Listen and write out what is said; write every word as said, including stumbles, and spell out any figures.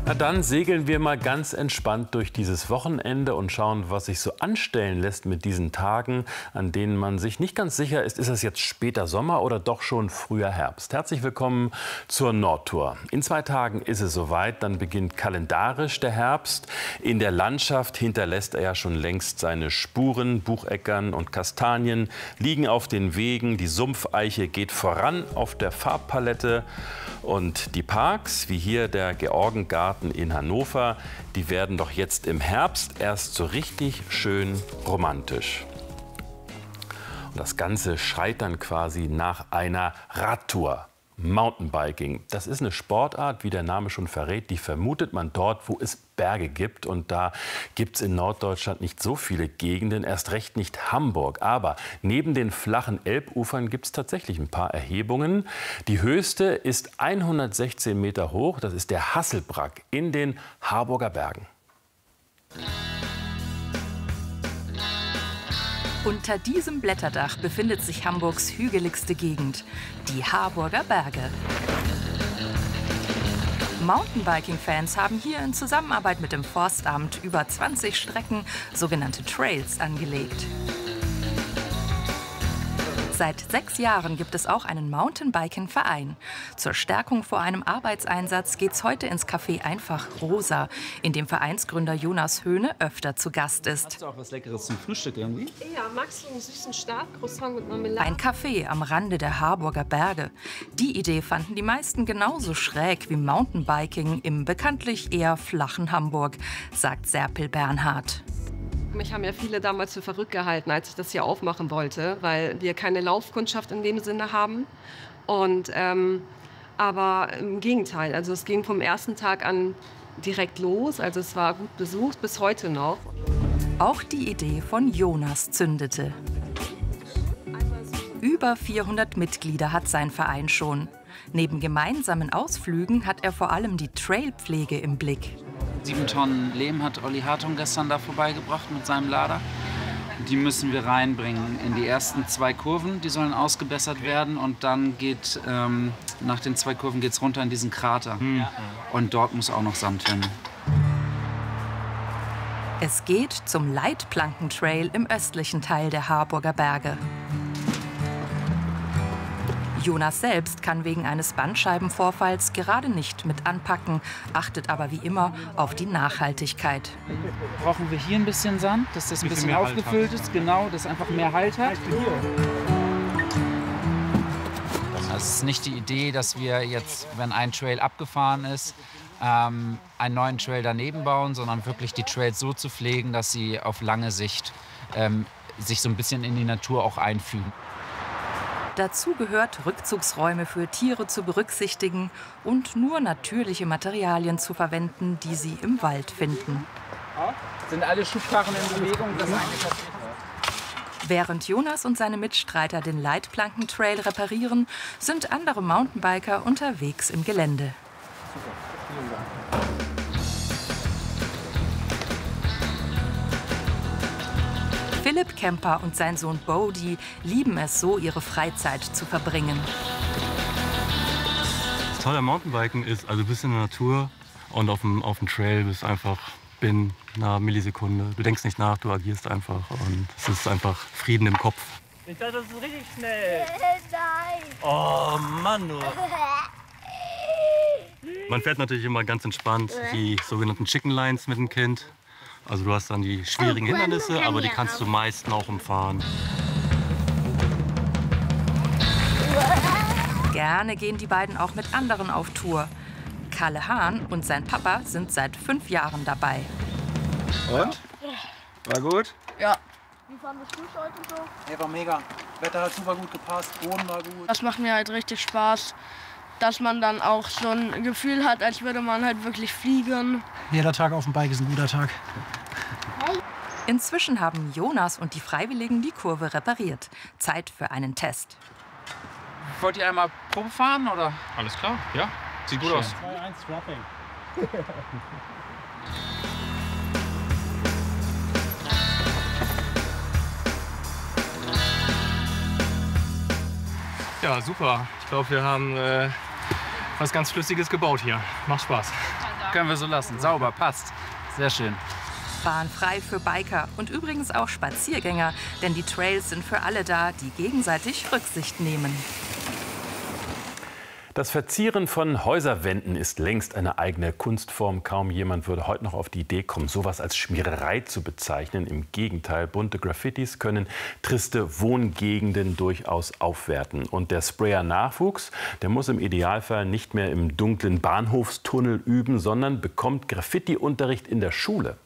Na dann segeln wir mal ganz entspannt durch dieses Wochenende und schauen, was sich so anstellen lässt mit diesen Tagen, an denen man sich nicht ganz sicher ist, ist es jetzt später Sommer oder doch schon früher Herbst. Herzlich willkommen zur Nordtour. In zwei Tagen ist es soweit, dann beginnt kalendarisch der Herbst. In der Landschaft hinterlässt er ja schon längst seine Spuren. Bucheckern und Kastanien liegen auf den Wegen, die Sumpfeiche geht voran auf der Farbpalette und die Parks, wie hier der Georgengarten in Hannover, die werden doch jetzt im Herbst erst so richtig schön romantisch. Und das Ganze schreit dann quasi nach einer Radtour. Mountainbiking, das ist eine Sportart, wie der Name schon verrät, die vermutet man dort, wo es Berge gibt. Und da gibt es in Norddeutschland nicht so viele Gegenden, erst recht nicht Hamburg. Aber neben den flachen Elbufern gibt es tatsächlich ein paar Erhebungen. Die höchste ist hundertsechzehn Meter hoch, das ist der Hasselbrack in den Harburger Bergen. Unter diesem Blätterdach befindet sich Hamburgs hügeligste Gegend, die Harburger Berge. Mountainbiking-Fans haben hier in Zusammenarbeit mit dem Forstamt über zwanzig Strecken, sogenannte Trails, angelegt. Seit sechs Jahren gibt es auch einen Mountainbiking-Verein. Zur Stärkung vor einem Arbeitseinsatz geht's heute ins Café Einfach Rosa, in dem Vereinsgründer Jonas Höhne öfter zu Gast ist. Hast du auch was Leckeres zum Frühstück irgendwie? Ja, magst du einen süßen Start, Croissant mit Marmelade? Ein Café am Rande der Harburger Berge. Die Idee fanden die meisten genauso schräg wie Mountainbiking im bekanntlich eher flachen Hamburg, sagt Serpil Bernhard. Mich haben ja viele damals für verrückt gehalten, als ich das hier aufmachen wollte, weil wir keine Laufkundschaft in dem Sinne haben. Und, ähm, aber im Gegenteil, also es ging vom ersten Tag an direkt los, also es war gut besucht, bis heute noch. Auch die Idee von Jonas zündete. Über vierhundert Mitglieder hat sein Verein schon. Neben gemeinsamen Ausflügen hat er vor allem die Trailpflege im Blick. Sieben Tonnen Lehm hat Olli Hartung gestern da vorbeigebracht mit seinem Lader. Die müssen wir reinbringen in die ersten zwei Kurven. Die sollen ausgebessert werden und dann geht ähm, nach den zwei Kurven geht's runter in diesen Krater. Hm. Und dort muss auch noch Sand hin. Es geht zum Leitplankentrail im östlichen Teil der Harburger Berge. Jonas selbst kann wegen eines Bandscheibenvorfalls gerade nicht mit anpacken, achtet aber wie immer auf die Nachhaltigkeit. Brauchen wir hier ein bisschen Sand, dass das ein bisschen, bisschen aufgefüllt ist, genau, dass einfach mehr Halt hat. Also es ist nicht die Idee, dass wir jetzt, wenn ein Trail abgefahren ist, ähm, einen neuen Trail daneben bauen, sondern wirklich die Trails so zu pflegen, dass sie auf lange Sicht ähm, sich so ein bisschen in die Natur auch einfügen. Dazu gehört, Rückzugsräume für Tiere zu berücksichtigen und nur natürliche Materialien zu verwenden, die sie im Wald finden. Sind alle Schubkarren in Bewegung? Das Während Jonas und seine Mitstreiter den Leitplankentrail reparieren, sind andere Mountainbiker unterwegs im Gelände. Philipp Kemper und sein Sohn Bodhi lieben es so, ihre Freizeit zu verbringen. Das Tolle am Mountainbiken ist, also du bist in der Natur und auf dem, auf dem Trail bist einfach binnen einer Millisekunde. Du denkst nicht nach, du agierst einfach und es ist einfach Frieden im Kopf. Ich dachte, das ist richtig schnell. Nein. Oh Mann, nur. Man fährt natürlich immer ganz entspannt die sogenannten Chicken Lines mit dem Kind. Also du hast dann die schwierigen Hindernisse, aber die kannst du meistens auch umfahren. Gerne gehen die beiden auch mit anderen auf Tour. Kalle Hahn und sein Papa sind seit fünf Jahren dabei. Und? War gut? Ja. Wie fandest du es heute so? Ja, war mega. Wetter hat super gut gepasst, Boden war gut. Das macht mir halt richtig Spaß, dass man dann auch so ein Gefühl hat, als würde man halt wirklich fliegen. Jeder Tag auf dem Bike ist ein guter Tag. Inzwischen haben Jonas und die Freiwilligen die Kurve repariert. Zeit für einen Test. Wollt ihr einmal Probe fahren, oder? Alles klar, ja. Sieht gut aus. zwei eins Strapping. Ja, super. Ich glaube, wir haben äh, was ganz Flüssiges gebaut hier. Macht Spaß. Können wir so lassen. Sauber, passt. Sehr schön. Bahnfrei für Biker und übrigens auch Spaziergänger, denn die Trails sind für alle da, die gegenseitig Rücksicht nehmen. Das Verzieren von Häuserwänden ist längst eine eigene Kunstform. Kaum jemand würde heute noch auf die Idee kommen, sowas als Schmiererei zu bezeichnen. Im Gegenteil, bunte Graffitis können triste Wohngegenden durchaus aufwerten. Und der Sprayer-Nachwuchs, der muss im Idealfall nicht mehr im dunklen Bahnhofstunnel üben, sondern bekommt Graffiti-Unterricht in der Schule.